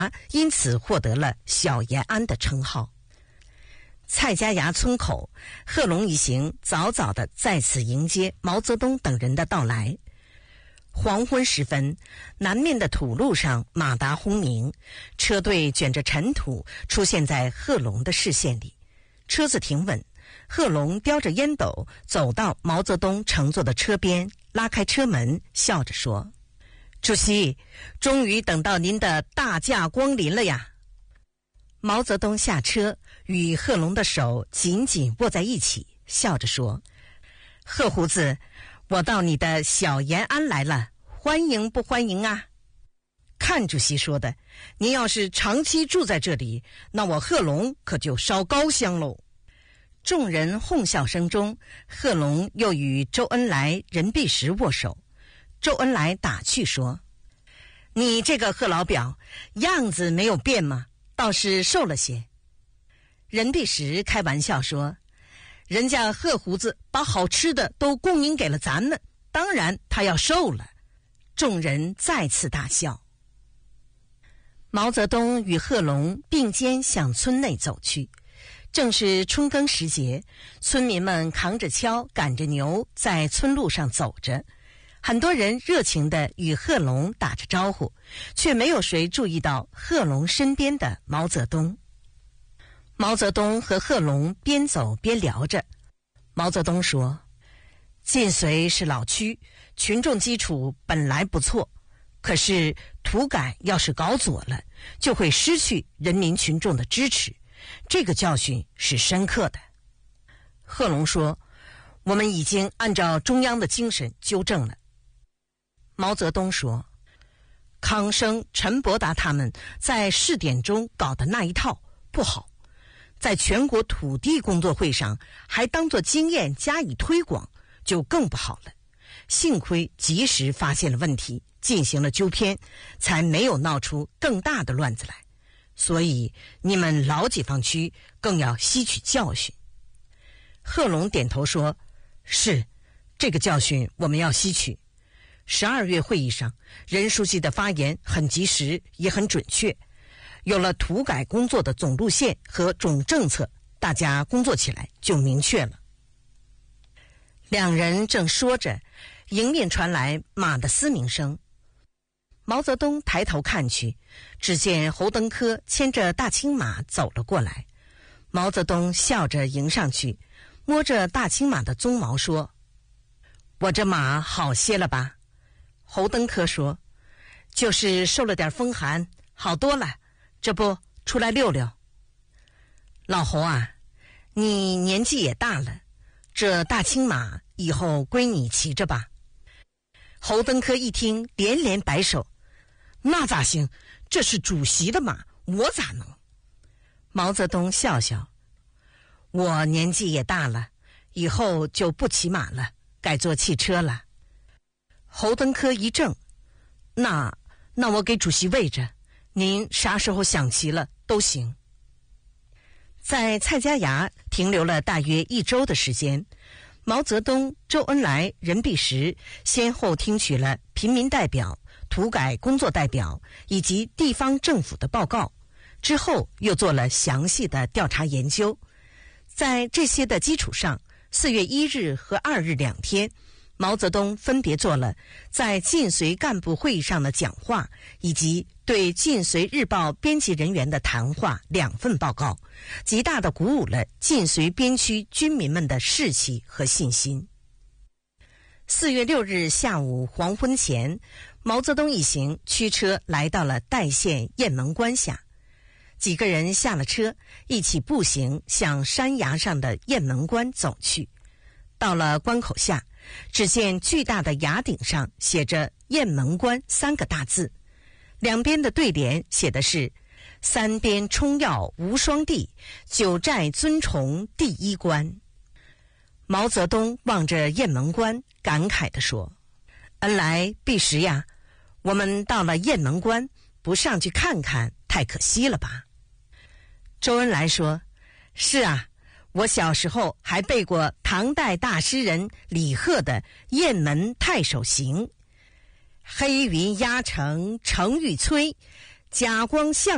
因此获得了小延安的称号。蔡家崖村口，贺龙一行早早地在此迎接毛泽东等人的到来。黄昏时分，南面的土路上马达轰鸣，车队卷着尘土出现在贺龙的视线里。车子停稳，贺龙叼着烟斗走到毛泽东乘坐的车边，拉开车门，笑着说：“主席，终于等到您的大驾光临了呀！”毛泽东下车，与贺龙的手紧紧握在一起，笑着说：“贺胡子，我到你的小延安来了，欢迎不欢迎啊？”看主席说的，您要是长期住在这里，那我贺龙可就烧高香喽。众人哄笑声中，贺龙又与周恩来、任弼时握手。周恩来打趣说：“你这个贺老表，样子没有变吗？倒是瘦了些。”任弼时开玩笑说：“人家贺胡子把好吃的都供应给了咱们，当然他要瘦了。”众人再次大笑。毛泽东与贺龙并肩向村内走去。正是春耕时节，村民们扛着锹赶着牛在村路上走着，很多人热情地与贺龙打着招呼，却没有谁注意到贺龙身边的毛泽东。毛泽东和贺龙边走边聊着。毛泽东说：“晋绥是老区，群众基础本来不错，可是土改要是搞左了，就会失去人民群众的支持，这个教训是深刻的。”贺龙说：“我们已经按照中央的精神纠正了。”毛泽东说：“康生、陈伯达他们在试点中搞的那一套不好，在全国土地工作会上还当作经验加以推广，就更不好了。幸亏及时发现了问题，进行了纠偏，才没有闹出更大的乱子来。所以你们老解放区更要吸取教训。”贺龙点头说：“是，这个教训我们要吸取。12月会议上，任书记的发言很及时，也很准确。有了土改工作的总路线和总政策，大家工作起来就明确了。”两人正说着，迎面传来马的嘶鸣声。毛泽东抬头看去，只见侯登科牵着大青马走了过来。毛泽东笑着迎上去，摸着大青马的鬃毛说：“我这马好些了吧？”侯登科说：“就是受了点风寒，好多了，这不出来溜溜。”“老侯啊，你年纪也大了，这大青马以后归你骑着吧。”侯登科一听，连连摆手：“那咋行？这是主席的马，我咋能？”毛泽东笑笑：“我年纪也大了，以后就不骑马了，改坐汽车了。”侯登科一怔：“那我给主席喂着，您啥时候想骑了都行。”在蔡家崖停留了大约1周的时间，毛泽东、周恩来、任弼时先后听取了平民代表、土改工作代表以及地方政府的报告，之后又做了详细的调查研究。在这些的基础上，4月1日和2日2天，毛泽东分别做了在晋绥干部会议上的讲话，以及对晋绥日报编辑人员的谈话2份报告，极大地鼓舞了晋绥边区军民们的士气和信心。4月6日下午黄昏前，毛泽东一行驱车来到了代县雁门关下。几个人下了车，一起步行向山崖上的雁门关走去。到了关口下，只见巨大的崖顶上写着雁门关3个大字，两边的对联写的是3边冲要无双地，9寨尊崇第一关。毛泽东望着雁门关，感慨地说：“恩来、弼时呀，我们到了雁门关，不上去看看，太可惜了吧？”周恩来说：“是啊，我小时候还背过唐代大诗人李贺的《雁门太守行》：黑云压城城欲摧，甲光向